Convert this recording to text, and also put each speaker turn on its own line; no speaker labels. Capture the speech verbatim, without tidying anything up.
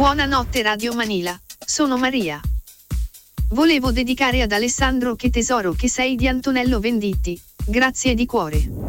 Buonanotte Radio Manila, sono Maria. Volevo dedicare ad Alessandro Che tesoro che sei di Antonello Venditti, grazie di cuore.